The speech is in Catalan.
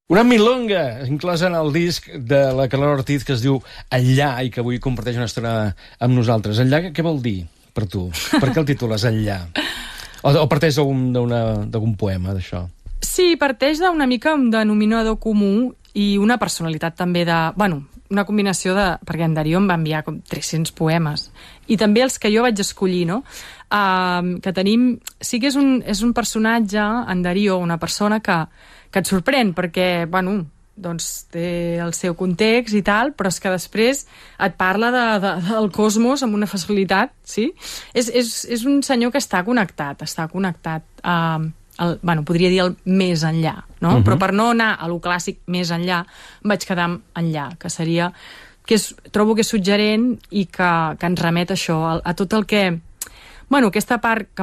Una milonga inclosa en el disc de la Carlota Ortiz que es diu Enllà i que avui comparteix una estona amb nosaltres. Enllà, què vol dir per tu? Per què el titules Enllà? O parteix d'algun poema, d'això? Sí, parteix d'una mica un denominador comú i una personalitat també de... Bueno, una combinació de... Perquè en Darío em va enviar com 300 poemes. I també els que jo vaig escollir, no? Que tenim... Sí que és un personatge, en Darío, una persona que et sorprèn, perquè, bueno, doncs té el seu context i tal, però és que després et parla del cosmos amb una facilitat, sí? És un senyor que està connectat bueno, podria dir el més enllà, no? Però per no anar a lo clàssic més enllà, em vaig quedar amb enllà, que seria... trobo que és suggerent i que ens remet a això, a tot el que... Bueno, aquesta part que